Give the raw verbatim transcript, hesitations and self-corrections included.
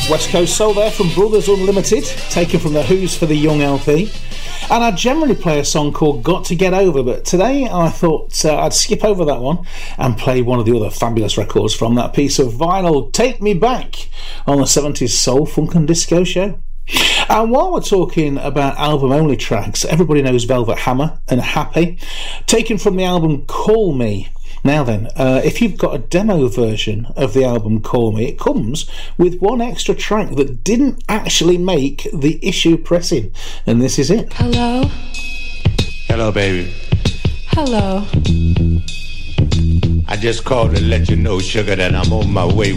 West Coast Soul there from Brothers Unlimited, taken from the Who's for the Young L P. And I generally play a song called Got to Get Over, but today I thought uh, I'd skip over that one and play one of the other fabulous records from that piece of vinyl, Take Me Back, on the seventies Soul, Funk and Disco Show. And while we're talking about album-only tracks, everybody knows Velvet Hammer and Happy, taken from the album Call Me. Now then, uh, if you've got a demo version of the album Call Me, it comes with one extra track that didn't actually make the issue pressing, and this is it. Hello? Hello, baby. Hello. I just called to let you know, sugar, that I'm on my way